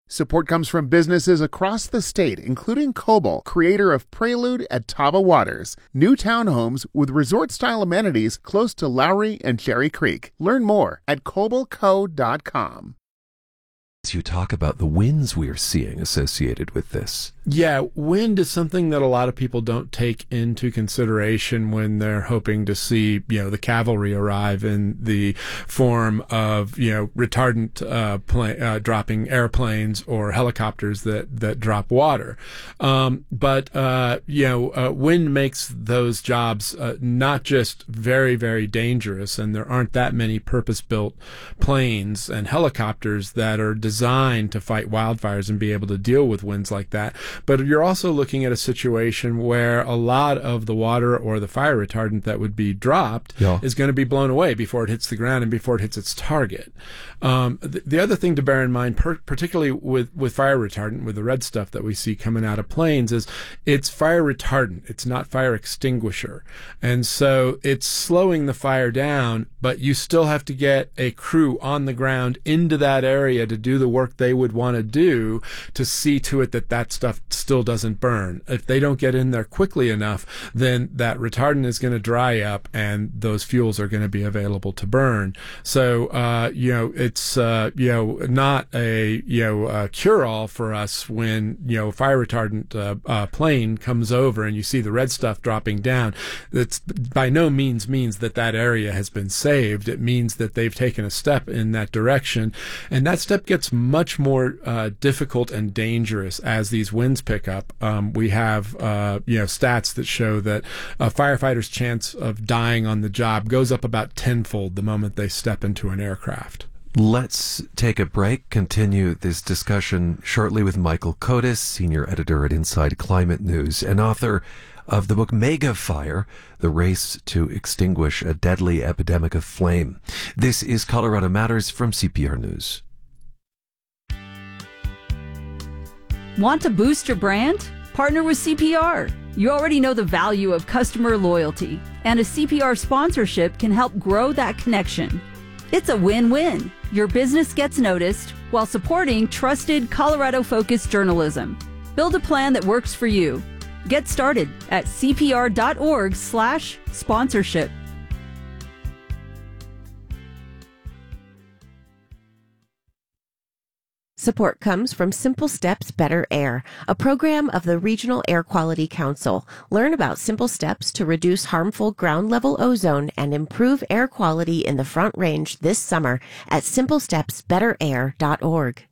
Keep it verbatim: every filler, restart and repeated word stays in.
Support comes from businesses across the state, including Coble, creator of Prelude at Taba Waters, new townhomes with resort-style amenities close to Lowry and Cherry Creek. Learn more at coble co dot com. You talk about the winds we're seeing associated with this. Yeah, wind is something that a lot of people don't take into consideration when they're hoping to see, you know, the cavalry arrive in the form of, you know, retardant uh, pla- uh, dropping airplanes or helicopters that, that drop water. Um, but, uh, you know, uh, wind makes those jobs uh, not just very, very dangerous, and there aren't that many purpose-built planes and helicopters that are designed to fight wildfires and be able to deal with winds like that. But you're also looking at a situation where a lot of the water or the fire retardant that would be dropped yeah. is going to be blown away before it hits the ground and before it hits its target. Um, the, the other thing to bear in mind, per- particularly with, with fire retardant, with the red stuff that we see coming out of planes, is it's fire retardant. It's not fire extinguisher. And so it's slowing the fire down, but you still have to get a crew on the ground into that area to do the work they would want to do to see to it that that stuff still doesn't burn. If they don't get in there quickly enough, then that retardant is going to dry up and those fuels are going to be available to burn. So, uh, you know, it's, uh, you know, not a, you know, uh, cure-all for us when, you know, fire retardant uh, uh, plane comes over and you see the red stuff dropping down. That's by no means means that that area has been saved. It means that they've taken a step in that direction, and that step gets much more uh, difficult and dangerous as these winds pick up. Um, we have uh, you know stats that show that a firefighter's chance of dying on the job goes up about tenfold the moment they step into an aircraft. Let's take a break, continue this discussion shortly with Michael Kotis, senior editor at Inside Climate News and author of the book Mega Fire, The Race to Extinguish a Deadly Epidemic of Flame. This is Colorado Matters from C P R News. Want to boost your brand? Partner with C P R. You already know the value of customer loyalty, and a C P R sponsorship can help grow that connection. It's a win-win. Your business gets noticed while supporting trusted Colorado-focused journalism. Build a plan that works for you. Get started at cpr.org slash sponsorship. Support comes from Simple Steps Better Air, a program of the Regional Air Quality Council. Learn about simple steps to reduce harmful ground-level ozone and improve air quality in the Front Range this summer at simple steps better air dot org.